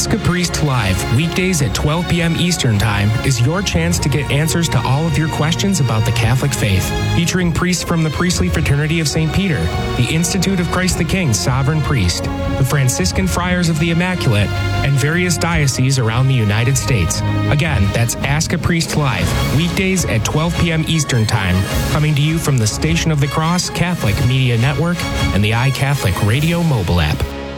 Ask a Priest Live, weekdays at 12 p.m. Eastern Time, is your chance to get answers to all of your questions about the Catholic faith. Featuring priests from the Priestly Fraternity of St. Peter, the Institute of Christ the King Sovereign Priest, the Franciscan Friars of the Immaculate, and various dioceses around the United States. Again, that's Ask a Priest Live, weekdays at 12 p.m. Eastern Time, coming to you from the Station of the Cross Catholic Media Network and the iCatholic Radio mobile app.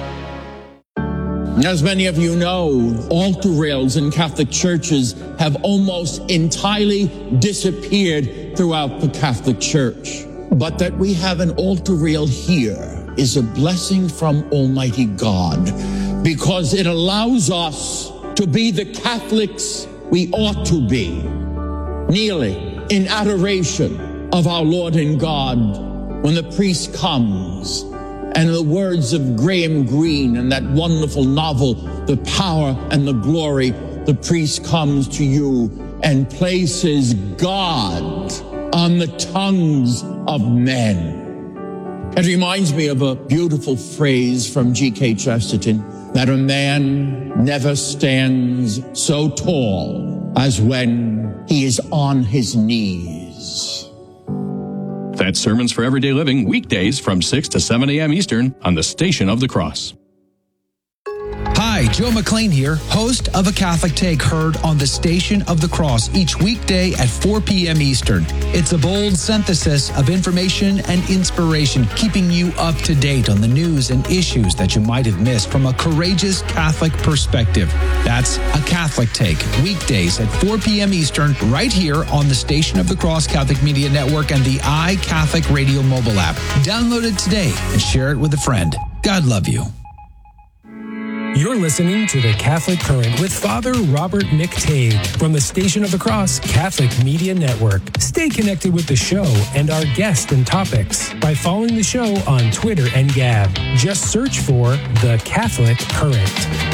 As many of you know, altar rails in Catholic churches have almost entirely disappeared throughout the Catholic Church. But that we have an altar rail here is a blessing from Almighty God, because it allows us to be the Catholics we ought to be, kneeling in adoration of our Lord and God when the priest comes. And in the words of Graham Greene in that wonderful novel, The Power and the Glory, the priest comes to you and places God on the tongues of men. It reminds me of a beautiful phrase from G.K. Chesterton, that a man never stands so tall as when he is on his knees. That's Sermons for Everyday Living, weekdays from 6 to 7 a.m. Eastern on the Station of the Cross. Hi, Joe McLean here, host of A Catholic Take, heard on the Station of the Cross each weekday at 4 p.m. Eastern. It's a bold synthesis of information and inspiration, keeping you up to date on the news and issues that you might have missed from a courageous Catholic perspective. That's A Catholic Take, weekdays at 4 p.m. Eastern, right here on the Station of the Cross Catholic Media Network and the iCatholic Radio mobile app. Download it today and share it with a friend. God love you. You're listening to The Catholic Current with Father Robert McTague from the Station of the Cross Catholic Media Network. Stay connected with the show and our guests and topics by following the show on Twitter and Gab. Just search for The Catholic Current.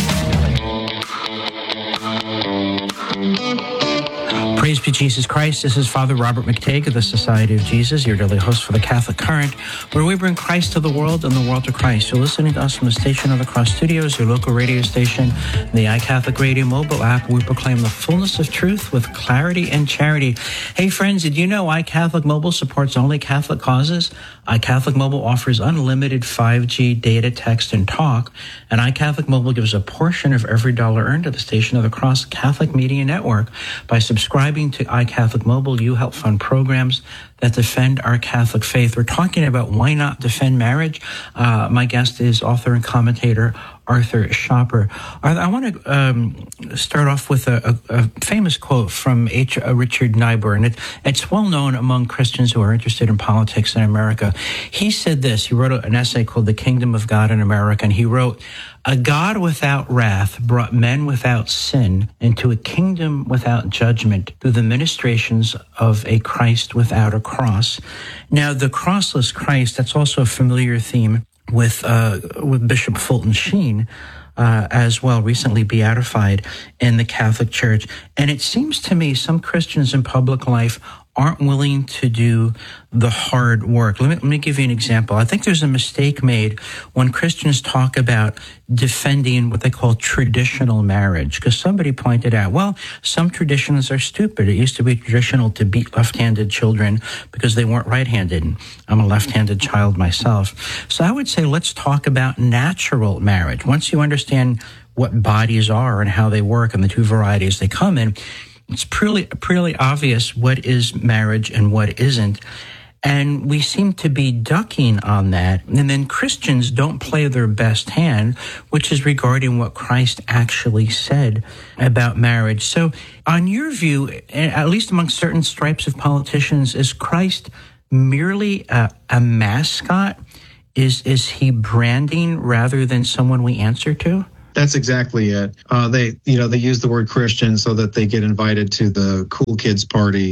Praise be Jesus Christ. This is Father Robert McTague of the Society of Jesus, your daily host for the Catholic Current, where we bring Christ to the world and the world to Christ. You're listening to us from the Station of the Cross Studios, your local radio station, the iCatholic Radio mobile app. We proclaim the fullness of truth with clarity and charity. Hey friends, did you know iCatholic Mobile supports only Catholic causes? iCatholic Mobile offers unlimited 5G data, text, and talk, and iCatholic Mobile gives a portion of every dollar earned to the Station of the Cross Catholic Media Network. By subscribing to iCatholic Mobile, you help fund programs that defend our Catholic faith. We're talking about why not defend marriage. My guest is author and commentator Arthur Schapper. I want to start off with a famous quote from Richard Niebuhr, and it's well known among Christians who are interested in politics in America. He said this. He wrote an essay called The Kingdom of God in America, and he wrote, "A God without wrath brought men without sin into a kingdom without judgment through the ministrations of a Christ without a cross." Now, the crossless Christ, that's also a familiar theme with Bishop Fulton Sheen, as well, recently beatified in the Catholic Church. And it seems to me some Christians in public life aren't willing to do the hard work. Let me give you an example. I think there's a mistake made when Christians talk about defending what they call traditional marriage, because somebody pointed out, well, some traditions are stupid. It used to be traditional to beat left-handed children because they weren't right-handed. And I'm a left-handed child myself. So I would say let's talk about natural marriage. Once you understand what bodies are and how they work and the two varieties they come in, it's pretty obvious what is marriage and what isn't. And we seem to be ducking on that. And then Christians don't play their best hand, which is regarding what Christ actually said about marriage. So on your view, at least among certain stripes of politicians, is Christ merely a mascot? Is he branding rather than someone we answer to? That's exactly it. They use the word Christian so that they get invited to the cool kids parties.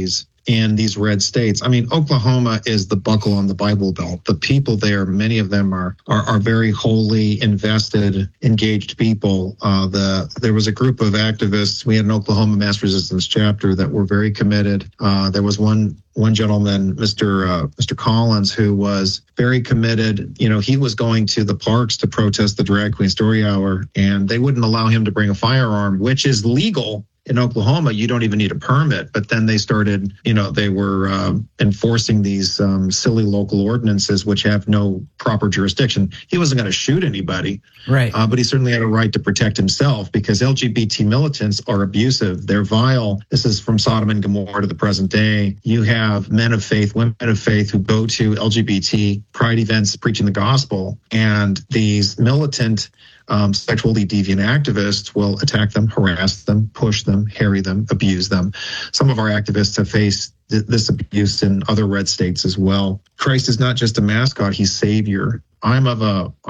in these red states. I mean, Oklahoma is the buckle on the Bible Belt. The people there, many of them are very wholly invested, engaged people. There was a group of activists. We had an Oklahoma Mass Resistance chapter that were very committed. There was one gentleman, Mr. Collins, who was very committed. You know, he was going to the parks to protest the Drag Queen Story Hour, and they wouldn't allow him to bring a firearm, which is legal. In Oklahoma, you don't even need a permit. But then they started, they were enforcing these silly local ordinances, which have no proper jurisdiction. He wasn't going to shoot anybody, right? But he certainly had a right to protect himself, because LGBT militants are abusive. They're vile. This is from Sodom and Gomorrah to the present day. You have men of faith, women of faith who go to LGBT pride events preaching the gospel, and these militant sexually deviant activists will attack them, harass them, push them, harry them, abuse them. Some of our activists have faced this abuse in other red states as well. Christ is not just a mascot, he's Savior. I'm of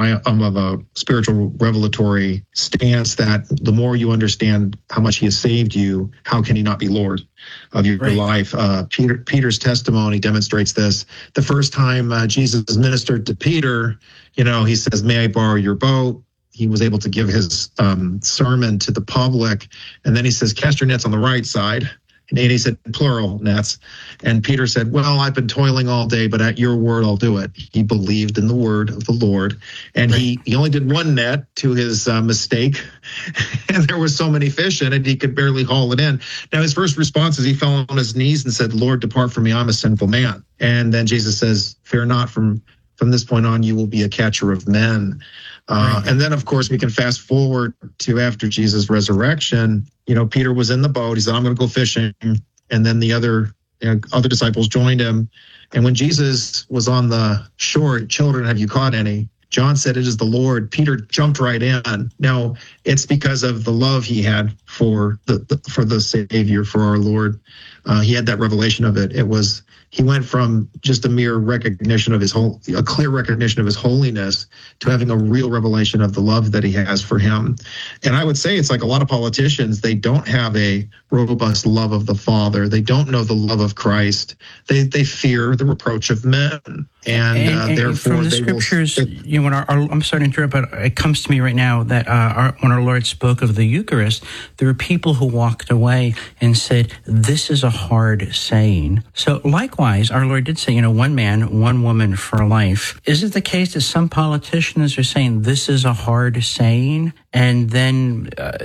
a spiritual revelatory stance that the more you understand how much he has saved you, how can he not be Lord of your life? Peter's testimony demonstrates this. The first time Jesus ministered to Peter, he says, "May I borrow your boat?" He was able to give his sermon to the public. And then he says, "Cast your nets on the right side." And he said, plural nets. And Peter said, "Well, I've been toiling all day, but at your word, I'll do it." He believed in the word of the Lord. And he only did one net to his mistake. And there were so many fish in it, he could barely haul it in. Now, his first response is he fell on his knees and said, "Lord, depart from me, I'm a sinful man." And then Jesus says, "Fear not, from this point on, you will be a catcher of men." And then, of course, we can fast forward to after Jesus' resurrection. Peter was in the boat. He said, "I'm going to go fishing." And then the other disciples joined him. And when Jesus was on the shore, "Children, have you caught any?" John said, "It is the Lord." Peter jumped right in. Now, it's because of the love he had for the Savior, for our Lord. He had that revelation of it. He went from just a mere recognition of a clear recognition of his holiness to having a real revelation of the love that he has for him. And I would say it's like a lot of politicians, they don't have a robust love of the Father. They don't know the love of Christ. They fear the reproach of men. And therefore, from the scriptures, I'm sorry to interrupt, but it comes to me right now that when our Lord spoke of the Eucharist, there were people who walked away and said, "This is a hard saying." So likewise, our Lord did say, one man, one woman for life. Is it the case that some politicians are saying this is a hard saying and then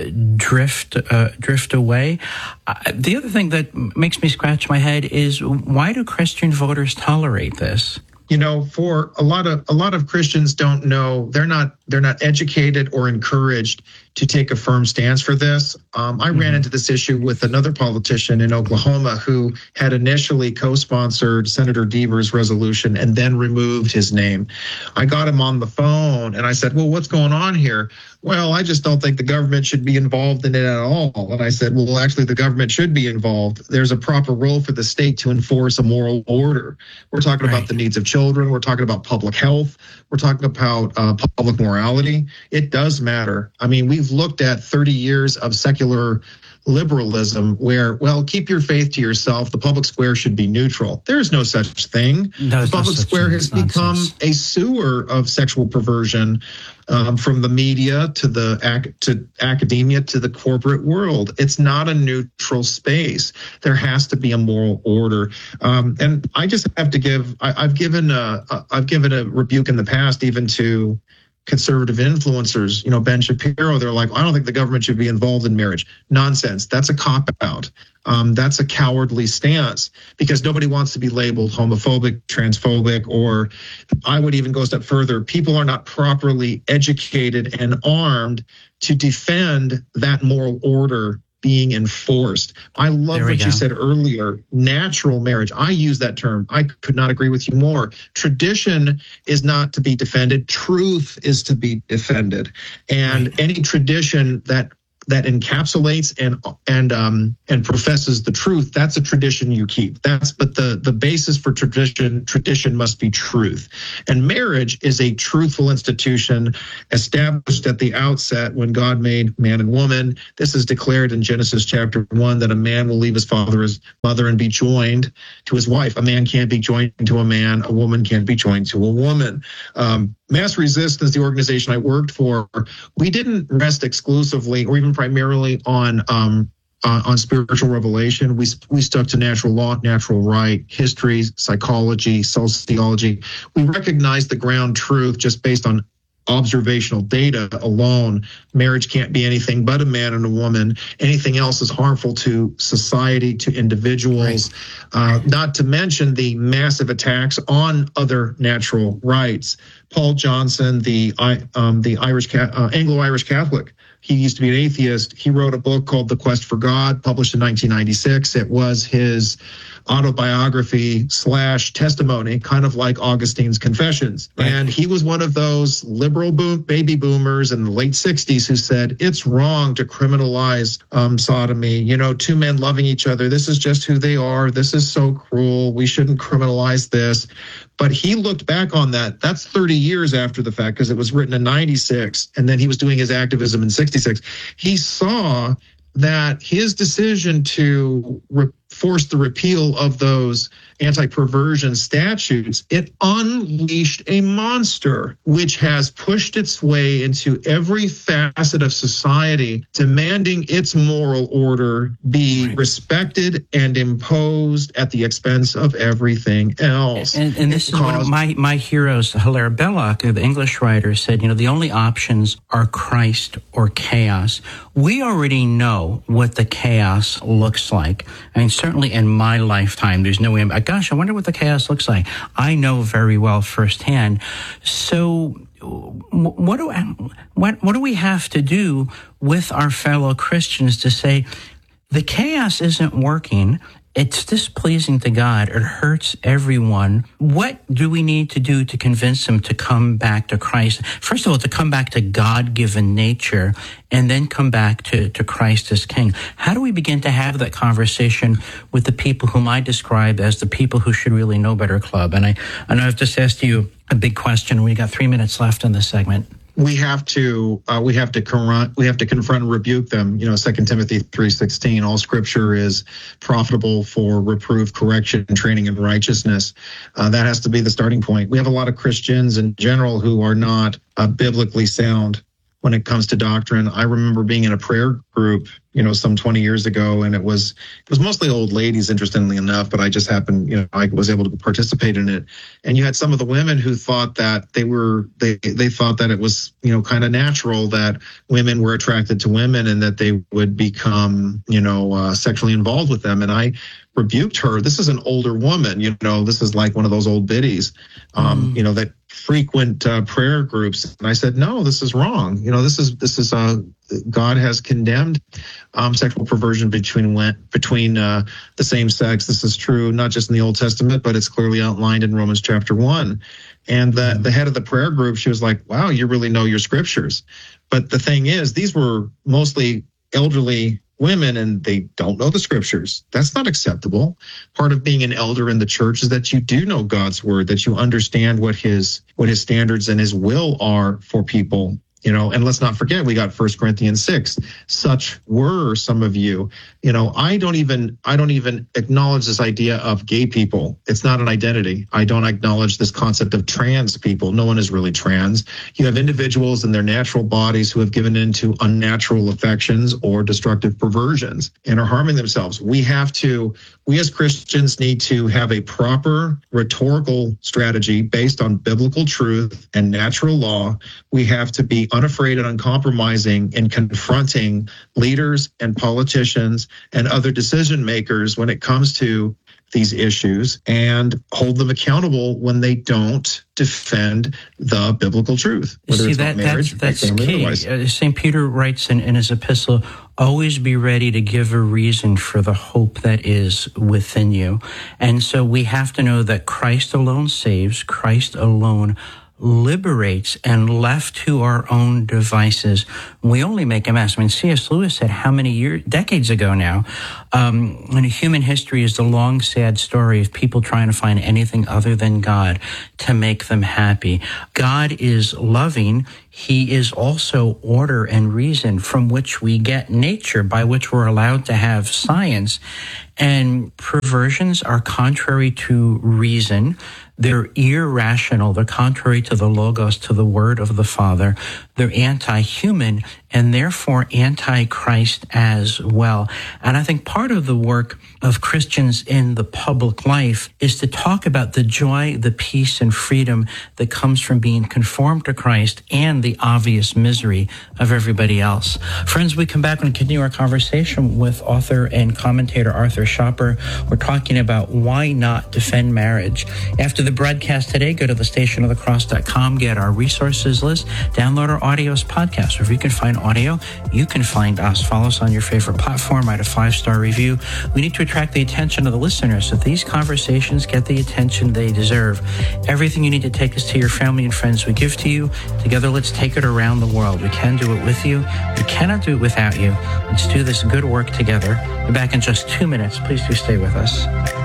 drift away? The other thing that makes me scratch my head is, why do Christian voters tolerate this? For a lot of Christians don't know, they're not educated or encouraged to take a firm stance for this. I ran into this issue with another politician in Oklahoma who had initially co-sponsored Senator Deaver's resolution and then removed his name. I got him on the phone and I said, "Well, what's going on here?" "Well, I just don't think the government should be involved in it at all." And I said, "Well, actually, the government should be involved. There's a proper role for the state to enforce a moral order. We're talking about the needs of children. We're talking about public health. We're talking about public morality. It does matter. I mean, we've looked at 30 years of secular liberalism where, keep your faith to yourself. The public square should be neutral. There is no such thing. The public square has become a sewer of sexual perversion, from the media to academia to the corporate world. It's not a neutral space. There has to be a moral order. And I just have to I've given a rebuke in the past, even to conservative influencers, Ben Shapiro. They're like, "I don't think the government should be involved in marriage." Nonsense. That's a cop-out. That's a cowardly stance, because nobody wants to be labeled homophobic, transphobic, or I would even go a step further. People are not properly educated and armed to defend that moral order being enforced. I love what you said earlier, natural marriage. I use that term. I could not agree with you more. Tradition is not to be defended. Truth is to be defended. And any tradition that that encapsulates and professes the truth, that's a tradition you keep. But the basis for tradition must be truth. And marriage is a truthful institution established at the outset when God made man and woman. This is declared in Genesis chapter 1 that a man will leave his father, his mother, and be joined to his wife. A man can't be joined to a man. A woman can't be joined to a woman. Mass Resistance, the organization I worked for, we didn't rest exclusively or even primarily on spiritual revelation. We stuck to natural law, natural right, history, psychology, sociology. We recognized the ground truth just based on observational data alone. Marriage can't be anything but a man and a woman. Anything else is harmful to society, to individuals, not to mention the massive attacks on other natural rights. Paul Johnson, the Anglo-Irish Catholic, he used to be an atheist. He wrote a book called The Quest for God, published in 1996. It was his autobiography / testimony, kind of like Augustine's Confessions. Right. And he was one of those liberal baby boomers in the late 60s who said, it's wrong to criminalize sodomy. Two men loving each other. This is just who they are. This is so cruel. We shouldn't criminalize this. But he looked back on that. That's 30 years after the fact, because it was written in 96, and then he was doing his activism in 66. He saw that his decision to force the repeal of those anti-perversion statutes, it unleashed a monster which has pushed its way into every facet of society, demanding its moral order be respected and imposed at the expense of everything else. And this is one of my heroes, Hilaire Belloc, the English writer, said, the only options are Christ or chaos. We already know what the chaos looks like. I mean, certainly in my lifetime, there's no way. Gosh, I wonder what the chaos looks like. I know very well firsthand. So what do we have to do with our fellow Christians to say the chaos isn't working? It's displeasing to God. It hurts everyone. What do we need to do to convince them to come back to Christ? First of all, to come back to God-given nature, and then come back to Christ as King. How do we begin to have that conversation with the people whom I describe as the people who should really know better club? And I know I've just asked you a big question. We got 3 minutes left in this segment. We have to confront and rebuke them. 2 Timothy 3:16, all scripture is profitable for reproof, correction, and training in righteousness. That has to be the starting point. We have a lot of Christians in general who are not biblically sound when it comes to doctrine. I remember being in a prayer group, some 20 years ago, and it was mostly old ladies, interestingly enough, but I just happened, I was able to participate in it. And you had some of the women who thought that they thought that it was, kind of natural that women were attracted to women and that they would become, sexually involved with them. And I rebuked her. This is an older woman, this is like one of those old biddies, that frequent prayer groups. And I said, no, this is wrong. This is God has condemned sexual perversion between the same sex. This is true not just in the Old Testament, but it's clearly outlined in Romans chapter 1. And the head of the prayer group, she was like, wow, you really know your scriptures. But the thing is, these were mostly elderly women and they don't know the scriptures. That's not acceptable. Part of being an elder in the church is that you do know God's word, that you understand what his standards and his will are for people. And let's not forget, we got 1 Corinthians 6. Such were some of you. I don't even acknowledge this idea of gay people. It's not an identity. I don't acknowledge this concept of trans people. No one is really trans. You have individuals in their natural bodies who have given into unnatural affections or destructive perversions and are harming themselves. We as Christians need to have a proper rhetorical strategy based on biblical truth and natural law. We have to be unafraid and uncompromising in confronting leaders and politicians and other decision makers when it comes to these issues and hold them accountable when they don't defend the biblical truth, whether it's about marriage, that's key. St. Peter writes in his epistle, always be ready to give a reason for the hope that is within you. And so we have to know that Christ alone saves, Christ alone liberates, and left to our own devices, we only make a mess. I mean, C.S. Lewis said how many decades ago now, human history is the long, sad story of people trying to find anything other than God to make them happy. God is loving. He is also order and reason, from which we get nature, by which we're allowed to have science. And perversions are contrary to reason. They're irrational. They're contrary to the Logos, to the Word of the Father. They're anti-human and therefore anti-Christ as well. And I think part of the work of Christians in the public life is to talk about the joy, the peace, and freedom that comes from being conformed to Christ and the obvious misery of everybody else. Friends, we come back and continue our conversation with author and commentator Arthur Schapper. We're talking about why not defend marriage. After the broadcast today, go to thestationofthecross.com, get our resources list, download our audios podcast. Wherever you can find audio, you can find us. Follow us on your favorite platform, write a 5-star review. We need to attract the attention of the listeners so these conversations get the attention they deserve. Everything you need to take us to your family and friends we give to you. Together, let's take it around the world. We can do it with you. We cannot do it without you. Let's do this good work together. We're back in just 2 minutes. Please do stay with us.